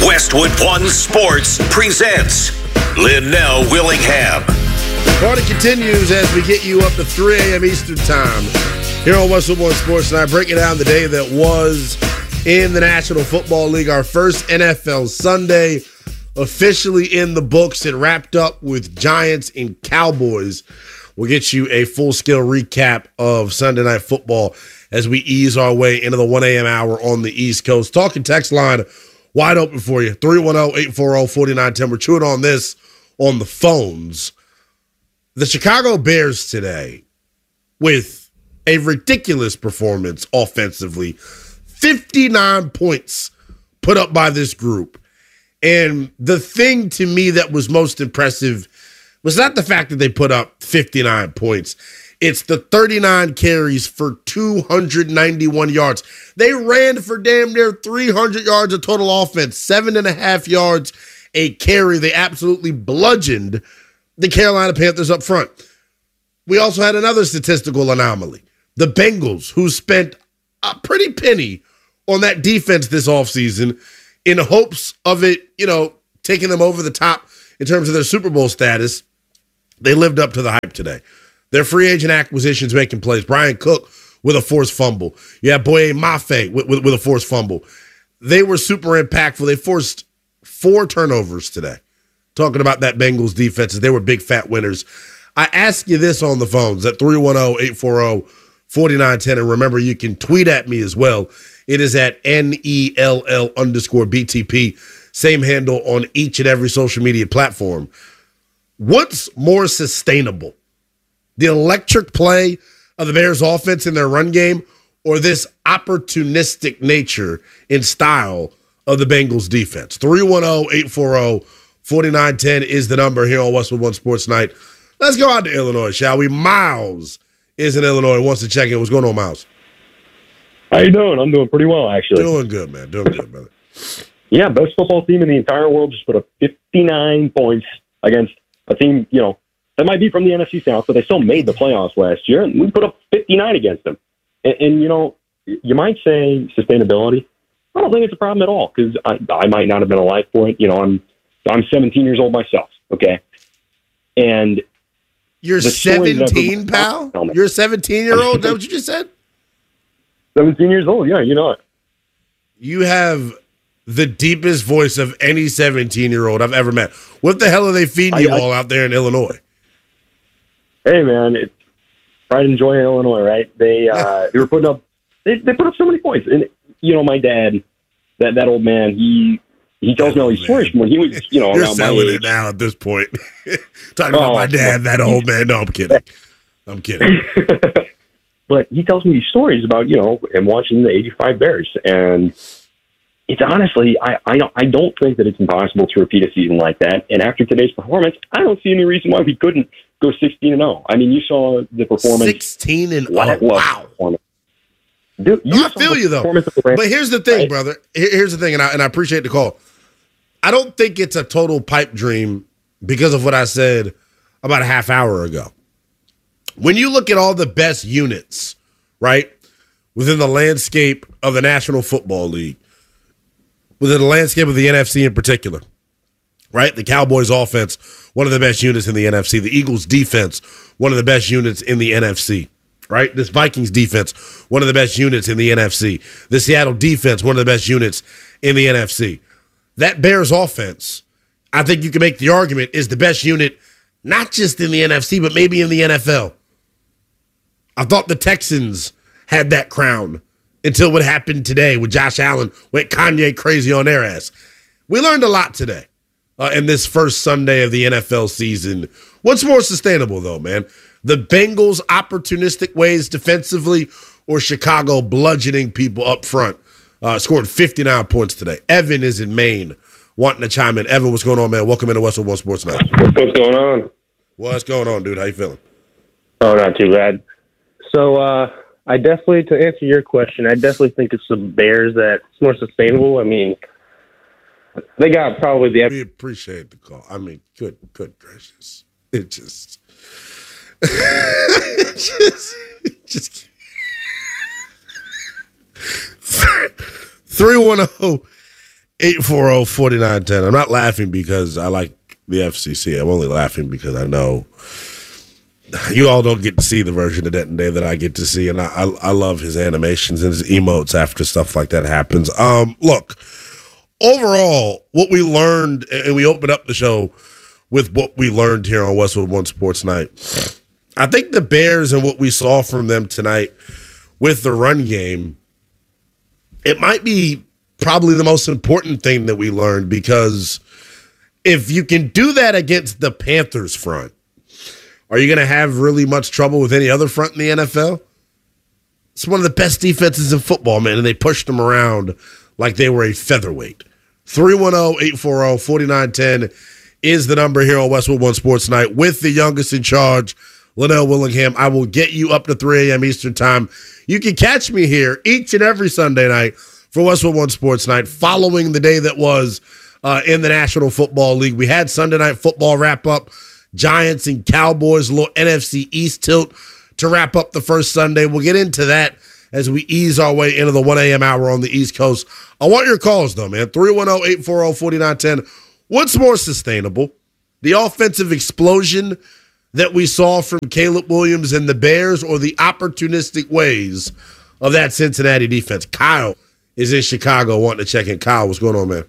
Westwood One Sports presents Linnell Willingham. Party continues as we get you up to 3 a.m. Eastern Time here on Westwood One Sports Tonight, breaking down the day that was in the National Football League. Our first NFL Sunday officially in the books. It wrapped up with Giants and Cowboys. We'll get you a full-scale recap of Sunday Night Football as we ease our way into the 1 a.m. hour on the East Coast. Talking text line wide open for you, 310-840-4910. We're chewing on this on the phones. The Chicago Bears today, with a ridiculous performance offensively, 59 points put up by this group. And the thing to me that was most impressive was not the fact that they put up 59 points. It's the 39 carries for 291 yards. They ran for damn near 300 yards of total offense, 7.5 yards a carry. They absolutely bludgeoned the Carolina Panthers up front. We also had another statistical anomaly. The Bengals, who spent a pretty penny on that defense this offseason in hopes of it, taking them over the top in terms of their Super Bowl status, they lived up to the hype today. Their free agent acquisitions making plays. Brian Cook with a forced fumble. You have Boye Mafe with a forced fumble. They were super impactful. They forced 4 turnovers today. Talking about that Bengals defense, they were big fat winners. I ask you this on the phones at 310-840-4910. And remember, you can tweet at me as well. It is at NELL_BTP. Same handle on each and every social media platform. What's more sustainable? The electric play of the Bears offense in their run game, or this opportunistic nature and style of the Bengals defense? 310-840-4910 is the number here on Westwood One Sports Night. Let's go out to Illinois, shall we? Miles is in Illinois, wants to check in. What's going on, Miles? How you doing? I'm doing pretty well, actually. Doing good, man. Doing good, brother. Yeah, best football team in the entire world just put up 59 points against a team, that might be from the NFC South, but they still made the playoffs last year, and we put up 59 against them. And you might say sustainability. I don't think it's a problem at all, because I might not have been alive for it. I'm 17 years old myself, okay? And you're 17, pal? You're a 17-year-old? Is that what you just said? 17 years old, yeah, you know it. You have the deepest voice of any 17-year-old I've ever met. What the hell are they feeding you all out there in Illinois? Hey, man, it's pride and joy in Illinois, right? They were putting up they put up so many points. And my dad, that old man, he tells me all these stories from when he was, You're around my selling age. it now at this point. Talking about my dad, that old man. No, I'm kidding. But he tells me these stories about, him watching the 85 Bears. And it's honestly, I don't think that it's impossible to repeat a season like that. And after today's performance, I don't see any reason why we couldn't go 16-0. I mean, you saw the performance. 16-0. Wow. Dude, I feel you, though. But here's the thing, brother. Here's the thing, and I appreciate the call. I don't think it's a total pipe dream because of what I said about a half hour ago. When you look at all the best units, right, within the landscape of the National Football League, within the landscape of the NFC in particular, right? The Cowboys offense, one of the best units in the NFC. The Eagles defense, one of the best units in the NFC, right? This Vikings defense, one of the best units in the NFC. The Seattle defense, one of the best units in the NFC. That Bears offense, I think you can make the argument, is the best unit, not just in the NFC, but maybe in the NFL. I thought the Texans had that crown until what happened today with Josh Allen went Kanye crazy on their ass. We learned a lot today in this first Sunday of the NFL season. What's more sustainable, though, man? The Bengals' opportunistic ways defensively or Chicago bludgeoning people up front? Scored 59 points today. Evan is in Maine wanting to chime in. Evan, what's going on, man? Welcome into Westwood One Sports Night. What's going on? What's going on, dude? How you feeling? Oh, not too bad. So, I definitely, to answer your question, I definitely think it's the Bears that's more sustainable. I mean, they got probably the... We appreciate the call. I mean, good gracious. It just... just 310 840-4910. I'm not laughing because I like the FCC. I'm only laughing because I know you all don't get to see the version of Denton Day that I get to see, and I love his animations and his emotes after stuff like that happens. Look, overall, what we learned, and we opened up the show with what we learned here on Westwood One Sports Night. I think the Bears and what we saw from them tonight with the run game, it might be probably the most important thing that we learned, because if you can do that against the Panthers front, are you going to have really much trouble with any other front in the NFL? It's one of the best defenses in football, man, and they pushed them around like they were a featherweight. 310-840-4910 is the number here on Westwood One Sports Night with the youngest in charge, Linnell Willingham. I will get you up to 3 a.m. Eastern Time. You can catch me here each and every Sunday night for Westwood One Sports Night following the day that was in the National Football League. We had Sunday Night Football wrap up, Giants and Cowboys, a little NFC East tilt to wrap up the first Sunday. We'll get into that as we ease our way into the 1 a.m. hour on the East Coast. I want your calls, though, man. 310-840-4910. What's more sustainable? The offensive explosion that we saw from Caleb Williams and the Bears, or the opportunistic ways of that Cincinnati defense? Kyle is in Chicago wanting to check in. Kyle, what's going on, man?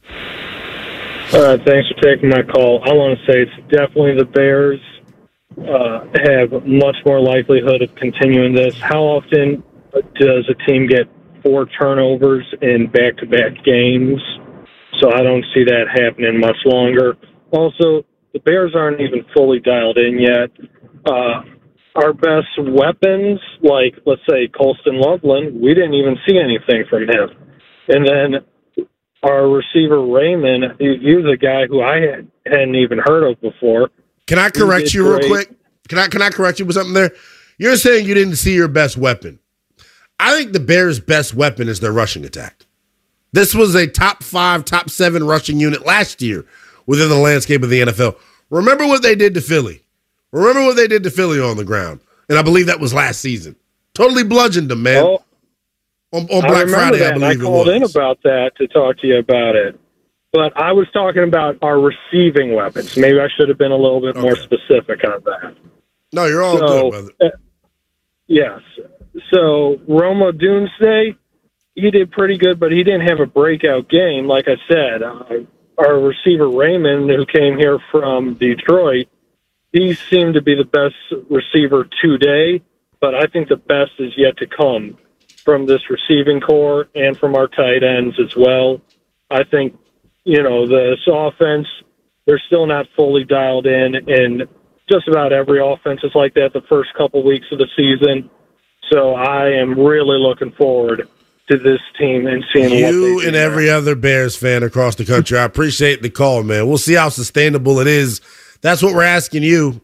Thanks for taking my call. I want to say it's definitely the Bears have much more likelihood of continuing this. How often does a team get 4 turnovers in back-to-back games? So I don't see that happening much longer. Also, the Bears aren't even fully dialed in yet. Our best weapons, like, let's say, Colston Loveland, we didn't even see anything from him. And then our receiver, Raymond, he's a guy who I hadn't even heard of before. Can I correct you real quick? Can I correct you with something there? You're saying you didn't see your best weapon. I think the Bears' best weapon is their rushing attack. This was a top 5, top 7 rushing unit last year within the landscape of the NFL. Remember what they did to Philly. Remember what they did to Philly on the ground. And I believe that was last season. Totally bludgeoned them, man. Well, on Black Friday, that, I believe I called in about that to talk to you about it. But I was talking about our receiving weapons. Maybe I should have been a little bit more specific on that. No, you're all good, brother. Yes. So, Roma Doomsday, he did pretty good, but he didn't have a breakout game. Like I said, our receiver, Raymond, who came here from Detroit, he seemed to be the best receiver today, but I think the best is yet to come from this receiving core and from our tight ends as well. I think, this offense, they're still not fully dialed in, and just about every offense is like that the first couple weeks of the season. So I am really looking forward to this team and seeing what they do. You and every other Bears fan across the country, I appreciate the call, man. We'll see how sustainable it is. That's what we're asking you.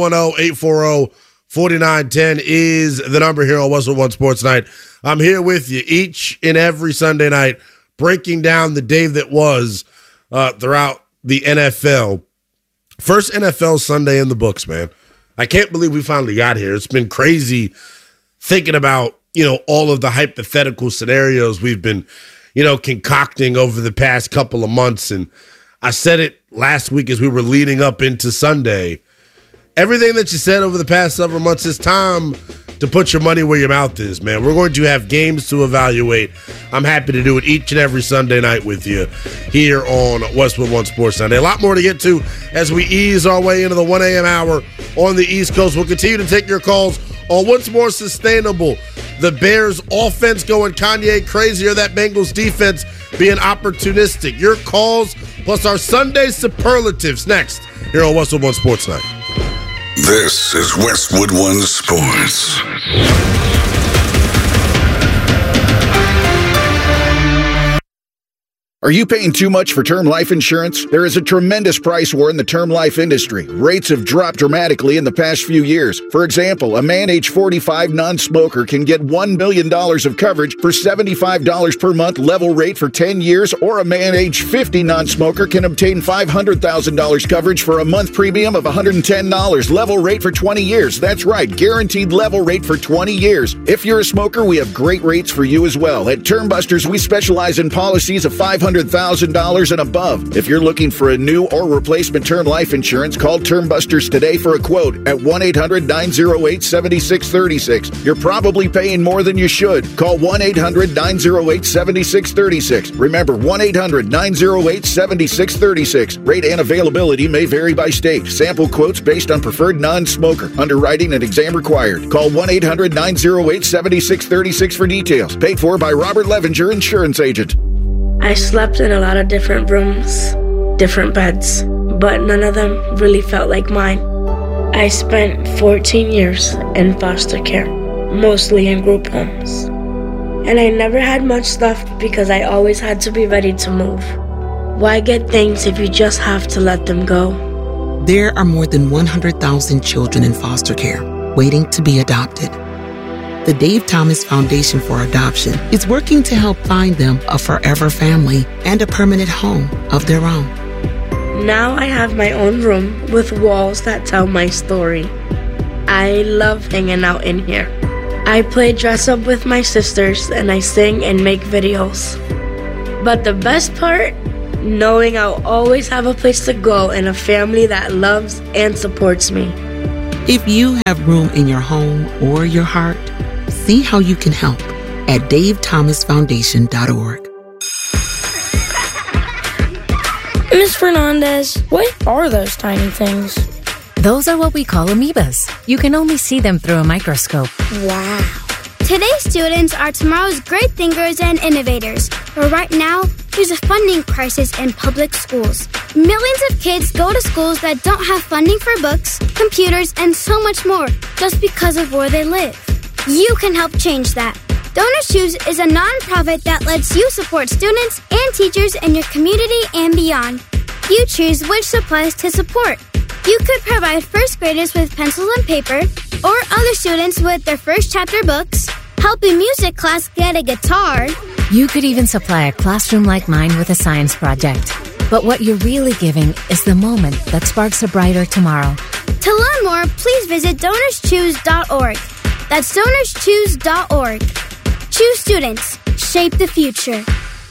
310-840-4910 is the number here on Westwood One Sports Night. I'm here with you each and every Sunday night, breaking down the day that was throughout the NFL. First NFL Sunday in the books, man. I can't believe we finally got here. It's been crazy thinking about, all of the hypothetical scenarios we've been, concocting over the past couple of months. And I said it last week as we were leading up into Sunday. Everything that you said over the past several months, it's time to put your money where your mouth is, man. We're going to have games to evaluate. I'm happy to do it each and every Sunday night with you here on Westwood One Sports Sunday. A lot more to get to as we ease our way into the 1 a.m. hour on the East Coast. We'll continue to take your calls on what's more sustainable. The Bears offense going Kanye crazy, or that Bengals defense being opportunistic. Your calls plus our Sunday superlatives next here on Westwood One Sports Night. This is Westwood One Sports. Are you paying too much for term life insurance? There is a tremendous price war in the term life industry. Rates have dropped dramatically in the past few years. For example, a man age 45 non-smoker can get $1 million of coverage for $75 per month level rate for 10 years, or a man age 50 non-smoker can obtain $500,000 coverage for a month premium of $110 level rate for 20 years. That's right, guaranteed level rate for 20 years. If you're a smoker, we have great rates for you as well. At Term Busters, we specialize in policies of $500 $200,000 and above. If you're looking for a new or replacement term life insurance, call Term Busters today for a quote at 1-800-908-7636. You're probably paying more than you should. Call 1-800-908-7636. Remember, 1-800-908-7636. Rate and availability may vary by state. Sample quotes based on preferred non-smoker. Underwriting and exam required. Call 1-800-908-7636 for details. Paid for by Robert Levenger, insurance agent. I slept in a lot of different rooms, different beds, but none of them really felt like mine. I spent 14 years in foster care, mostly in group homes. And I never had much left because I always had to be ready to move. Why get things if you just have to let them go? There are more than 100,000 children in foster care waiting to be adopted. The Dave Thomas Foundation for Adoption is working to help find them a forever family and a permanent home of their own. Now I have my own room with walls that tell my story. I love hanging out in here. I play dress up with my sisters and I sing and make videos. But the best part? Knowing I'll always have a place to go and a family that loves and supports me. If you have room in your home or your heart, see how you can help at davethomasfoundation.org. Ms. Fernandez, what are those tiny things? Those are what we call amoebas. You can only see them through a microscope. Wow. Today's students are tomorrow's great thinkers and innovators. But right now, there's a funding crisis in public schools. Millions of kids go to schools that don't have funding for books, computers, and so much more just because of where they live. You can help change that. Donors Choose is a nonprofit that lets you support students and teachers in your community and beyond. You choose which supplies to support. You could provide first graders with pencils and paper, or other students with their first chapter books, help a music class get a guitar. You could even supply a classroom like mine with a science project. But what you're really giving is the moment that sparks a brighter tomorrow. To learn more, please visit DonorsChoose.org. That's DonorsChoose.org. Choose students. Shape the future.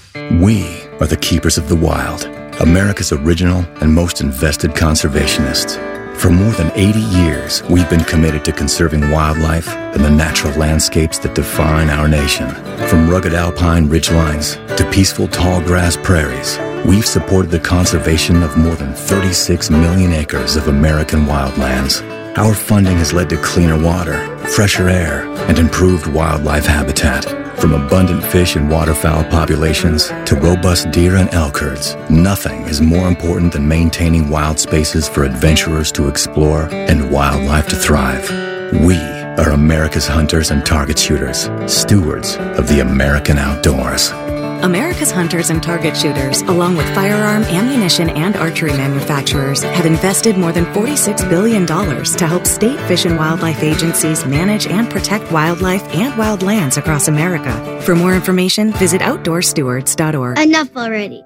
We are the keepers of the wild, America's original and most invested conservationists. For more than 80 years, we've been committed to conserving wildlife and the natural landscapes that define our nation. From rugged alpine ridgelines to peaceful tall grass prairies, we've supported the conservation of more than 36 million acres of American wildlands. Our funding has led to cleaner water, fresher air, and improved wildlife habitat. From abundant fish and waterfowl populations to robust deer and elk herds, nothing is more important than maintaining wild spaces for adventurers to explore and wildlife to thrive. We are America's hunters and target shooters, stewards of the American outdoors. America's hunters and target shooters, along with firearm, ammunition, and archery manufacturers, have invested more than $46 billion to help state fish and wildlife agencies manage and protect wildlife and wildlands across America. For more information, visit OutdoorStewards.org. Enough already.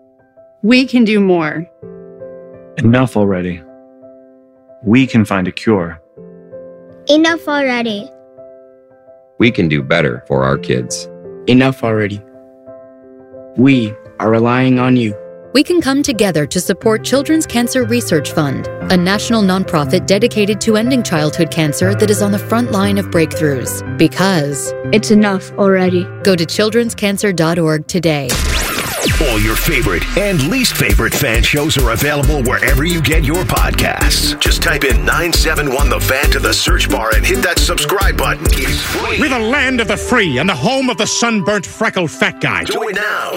We can do more. Enough already. We can find a cure. Enough already. We can do better for our kids. Enough already. We are relying on you. We can come together to support Children's Cancer Research Fund, a national nonprofit dedicated to ending childhood cancer that is on the front line of breakthroughs. Because it's enough already. Go to childrenscancer.org today. All your favorite and least favorite fan shows are available wherever you get your podcasts. Just type in 971 The Fan to the search bar and hit that subscribe button. It's free. We're the land of the free and the home of the sunburnt, freckled fat guy. Do it now.